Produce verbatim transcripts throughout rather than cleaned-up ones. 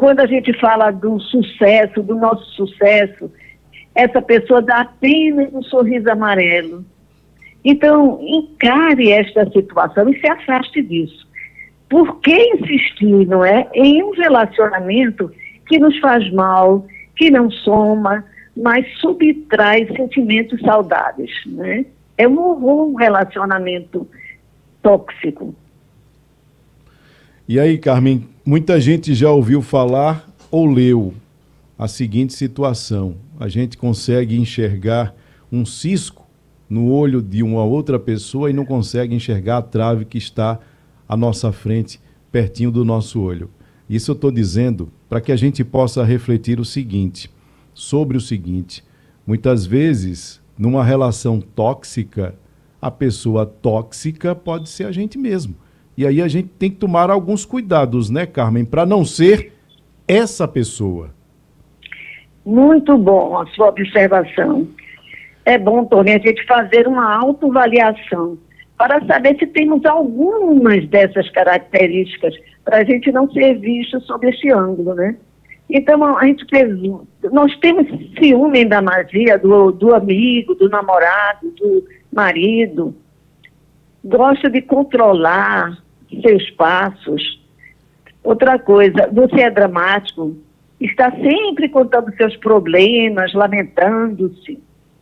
quando a gente fala do sucesso, do nosso sucesso, essa pessoa dá apenas um sorriso amarelo. Então, encare esta situação e se afaste disso. Por que insistir, não é, em um relacionamento que nos faz mal, que não soma, mas subtrai sentimentos saudáveis, né? É um horror um relacionamento tóxico. E aí, Carmen, muita gente já ouviu falar ou leu a seguinte situação. A gente consegue enxergar um cisco no olho de uma outra pessoa e não consegue enxergar a trave que está à nossa frente, pertinho do nosso olho. Isso eu estou dizendo para que a gente possa refletir o seguinte, sobre o seguinte. Muitas vezes, numa relação tóxica, a pessoa tóxica pode ser a gente mesmo. E aí a gente tem que tomar alguns cuidados, né, Carmen, para não ser essa pessoa. Muito bom a sua observação. É bom, Tony, a gente fazer uma autoavaliação para saber se temos algumas dessas características, para a gente não ser visto sob esse ângulo, né? Então, a gente presume, nós temos ciúme em demasia do, do amigo, do namorado, do marido, gosta de controlar seus passos. Outra coisa, você é dramático, está sempre contando seus problemas, lamentando-se.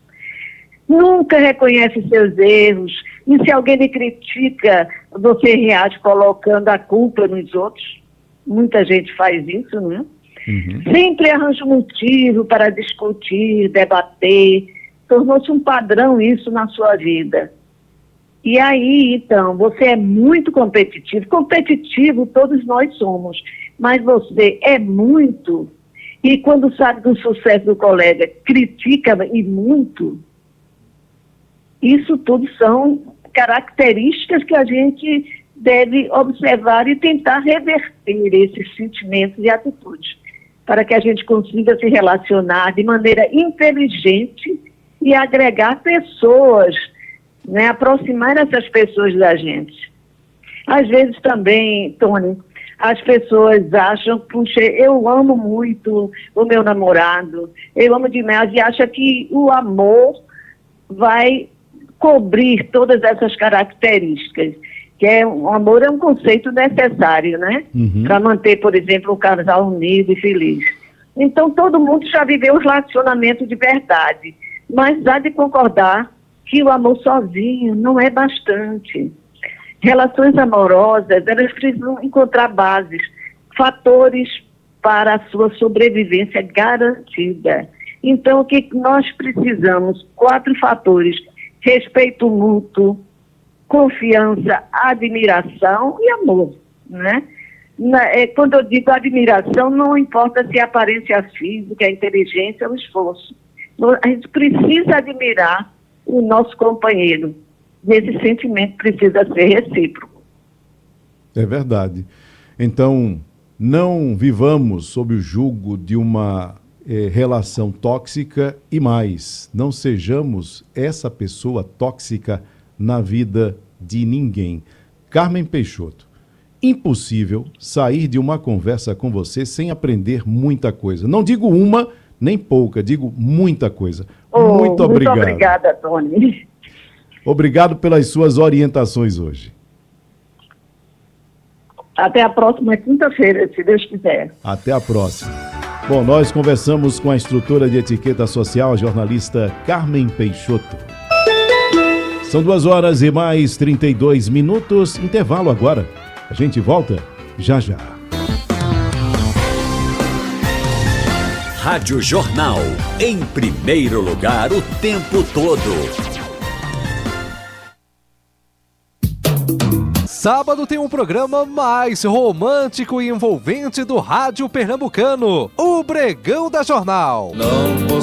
Nunca reconhece seus erros. E se alguém lhe critica, você reage colocando a culpa nos outros. Muita gente faz isso, não é? Uhum. Sempre arranja um motivo para discutir, debater. Tornou-se um padrão isso na sua vida. E aí, então, você é muito competitivo. Competitivo todos nós somos. Mas você é muito. E quando sabe do sucesso do colega, critica e muito. Isso tudo são características que a gente deve observar e tentar reverter esses sentimentos e atitudes, para que a gente consiga se relacionar de maneira inteligente e agregar pessoas, né, aproximar essas pessoas da gente. Às vezes também, Tony, as pessoas acham, puxa, eu amo muito o meu namorado, eu amo demais, e acham que o amor vai cobrir todas essas características, que é, o amor é um conceito necessário, né? Uhum. Para manter, por exemplo, um casal unido e feliz. Então, todo mundo já viveu um relacionamento de verdade, mas há de concordar que o amor sozinho não é bastante. Relações amorosas, elas precisam encontrar bases, fatores para a sua sobrevivência garantida. Então, o que nós precisamos? Quatro fatores: respeito mútuo, confiança, admiração e amor, né? Na, é, quando eu digo admiração, não importa se é aparência física, a inteligência ou esforço. A gente precisa admirar o nosso companheiro. E esse sentimento precisa ser recíproco. É verdade. Então, não vivamos sob o jugo de uma eh, relação tóxica e mais, não sejamos essa pessoa tóxica na vida de ninguém. Carmen Peixoto, impossível sair de uma conversa com você sem aprender muita coisa. Não digo uma, nem pouca, digo muita coisa. Oh, muito obrigado. Muito obrigada, Tony. Obrigado pelas suas orientações hoje. Até a próxima quinta-feira, se Deus quiser. Até a próxima. Bom, nós conversamos com a instrutora de etiqueta social, a jornalista Carmen Peixoto. São duas horas e mais trinta e dois minutos. Intervalo agora. A gente volta já já. Rádio Jornal, em primeiro lugar o tempo todo. Sábado tem um programa mais romântico e envolvente do rádio pernambucano, o Bregão da Jornal. Não